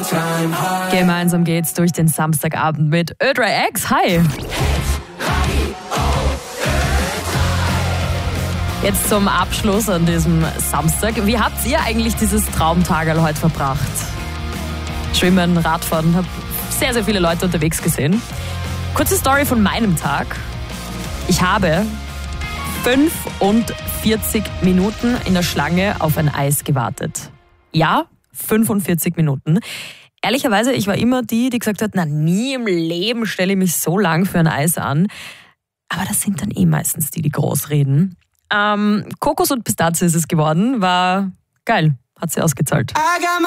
Gemeinsam geht's durch den Samstagabend mit Ö3X. Hi! Jetzt zum Abschluss an diesem Samstag. Wie habt ihr eigentlich dieses Traumtagerl heute verbracht? Schwimmen, Radfahren, habe sehr, sehr viele Leute unterwegs gesehen. Kurze Story von meinem Tag. Ich habe 45 Minuten in der Schlange auf ein Eis gewartet. Ja, 45 Minuten. Ehrlicherweise, ich war immer die gesagt hat, nie im Leben stelle ich mich so lang für ein Eis an. Aber das sind dann meistens die groß reden. Kokos und Pistazie ist es geworden. War geil. Hat sie ausgezahlt.